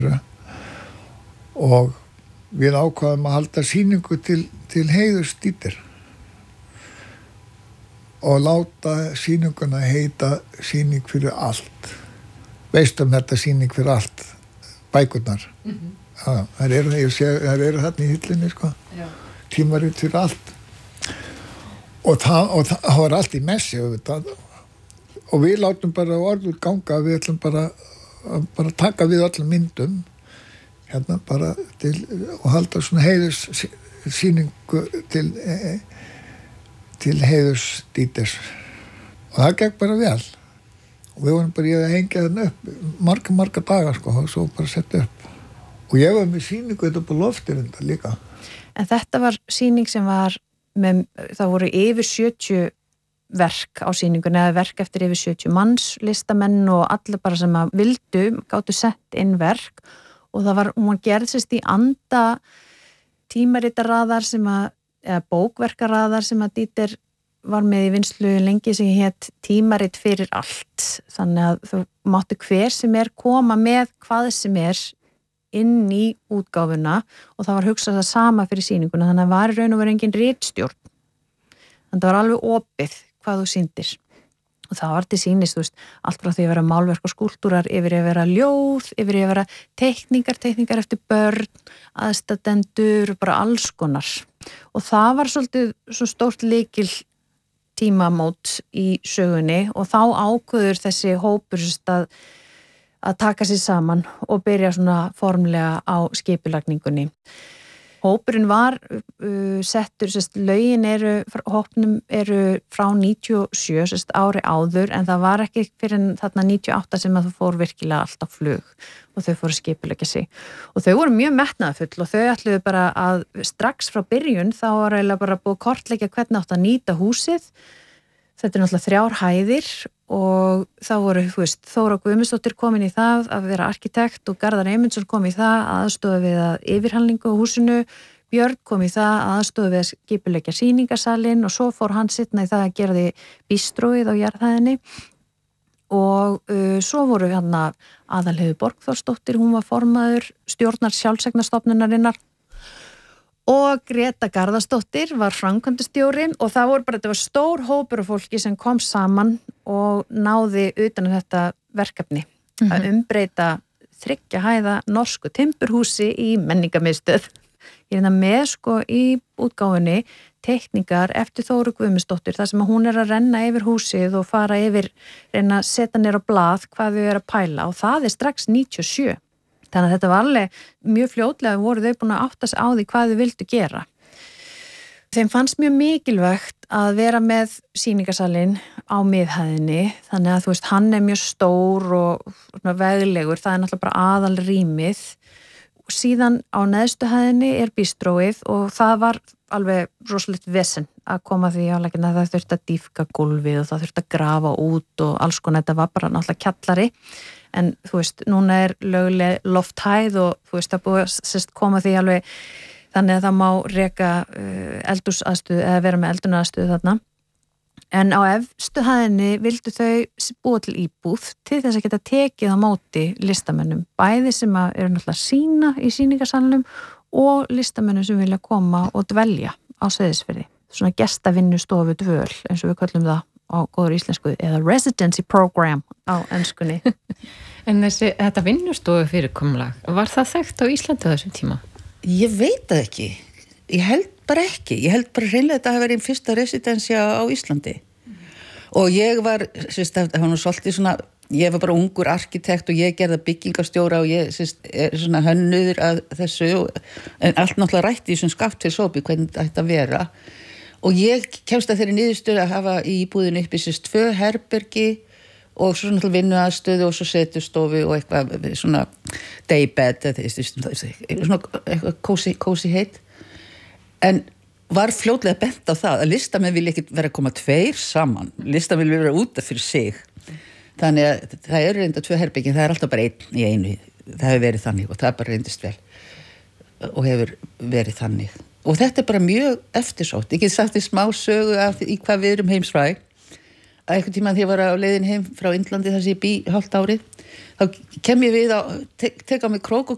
og við ákvaðum að halda sýningu til heiðurs Dieter og láta sýninguna heita sýning fyrir allt. Veistum þetta sýning fyrir allt, bækurnar. Já, þær eru þarna í hillunni, sko. Já. Tímarit fyrir allt. Og það var allt í messi, auðvitað. Og við látum bara orður ganga, við ætlum bara taka við öllum myndum, hérna bara og halda svona heiðurs sýningu til heiðurs Dieters. Og það gekk bara vel. Og við vorum bara að hengja þarna upp marga daga, sko, og svo bara setja upp. Og ég var með sýningu þetta på loftir enda líka. En þetta var sýning sem var með, það voru yfir 70 verk á sýningunni, eða verk eftir yfir 70 manns, listamenn og allir bara sem að vildu, gátu sett inn verk og það var, hún gerðist í anda tímaritaraðar sem að, eða bókverkaraðar sem að Dieter var með í vinnslu lengi sem hét tímarit fyrir allt. Þannig að þú mátti hver sem koma með hvað sem inn í útgáfuna og það var hugsað það sama fyrir sýninguna, þannig að var í raun og veru engin ritstjórn. Þannig að það var alveg opið hvað þú sýndir. Og það var til sýnis, þú veist, allt frá því að vera málverk og skúlptúrar yfir að vera ljóð, yfir að vera teikningar eftir börn, aðstandendur, bara alls konar. Og það var svolítið svo stórt lykil tímamót í sögunni og þá ákveður þessi hópur að taka sér saman og byrja svona formlega á skipulagningunni. Hópurinn var settur, lögin hópnum eru frá 97, ári áður, en það var ekki fyrir þarna 98 sem að það fór virkilega allt á flug og þau fóru að skipuleggja sig. Og þau voru mjög metnaðarfull og þau ætluðu bara að strax frá byrjun þá var eiginlega bara búið að kortleggja hvernig átt að nýta húsið. Þetta náttúrulega 3 hæðir og þá voru, þú veist, Þóra Guðmundsdóttir komin í það að vera arkitekt og Garðar Eymundsson kom í það aðstoða við að yfirhalningu á húsinu, Björn kom í það aðstoða við að skipuleggja sýningarsalinn og svo fór hann sitna í það að gera því bístróið á jarðhæðinni og svo voru hérna Aðalheiður Borgþórsdóttir, hún var formaður stjórnar sjálfseignarstofnunarinnar og Greta Garðarsdóttir var framkvæmdastjóri og það voru bara, þetta var stór hópur af fólki sem kom saman og náði utan þetta verkefni að umbreyta 3 hæða norsku timburhúsi í menningarmiðstöð. Ég er með sko í útgáfunni teikningar eftir Þóru Guðmundsdóttir þar sem hún að renna yfir húsið og fara yfir, reyna að setja niður á blað hvað þau að pæla og það strax 97. Þannig að þetta var alveg mjög fljótlega voru þau búin að átta sig á því hvað þau vildu gera. Þeim fannst mjög mikilvægt að vera með sýningarsalinn á miðhæðinni, þannig að þú veist, hann mjög stór og veglegur, það náttúrulega bara aðalrýmið. Og síðan á neðstu hæðinni bístróið og það var alveg rosalegt vesen að koma því áleggina að það þurfti að dýpka gólfið og það þurfti að grafa út og alls konar, þetta var bara náttúrulega kjallari. En þú veist, núna lögleg lofthæð og þú veist, það búið að koma því alveg þannig að það má reka eldhúsaðstöðu eða vera með eldhúsaðstöðu þarna. En á efstu hæðinni vildu þau búa til íbúð til þess að geta tekið á móti listamönnum, bæði sem eru náttúrulega sína í sýningarsalnum og listamönnum sem vilja koma og dvelja á Seyðisfirði. Svona gestavinnustofu dvöl, eins og við köllum það á góður íslensku, eða residency program á enskunni. En þetta vinnustofu fyrirkomulag, var það þekkt á Íslandi á þessum tíma? Ég veit það ekki. Ég held bara ekki. Ég held bara hreinlega þetta hafi verið einn fyrsta residensja á Íslandi. Og ég var, það var nú svolítið svona, ég var bara ungur arkitekt og ég gerði byggingarstjóra og ég svona hönnuður að þessu, en allt náttúrulega rætti í svona skaftfélsópi hvernig þetta ætti að vera. Og ég kemst að þeirri niðurstöðu að hafa í íbúðinu uppi 2 herbergi og svo náttúrulega vinnuaðstöðu og svo setustofu og eitthvað svona daybed, svona eitthvað cozy heitt. En var fljótlega bent á það að listamenn vilja ekki vera að koma 2 saman. Listamenn vilja vera útaf fyrir sig. Þannig að það eru reynda 2 herbergi, það alltaf bara 1 í einu. Það hefur verið þannig og það bara reyndist vel og hefur verið þannig. Og þetta bara mjög eftirsótt. Ég get sagt í smá sögu af í hvað við erum heimsfræg. Að einhvern tímann þegar ég var á leiðin heim frá Indlandi þar sem ég bý hálft árið, þá kem ég við tek á mig krók og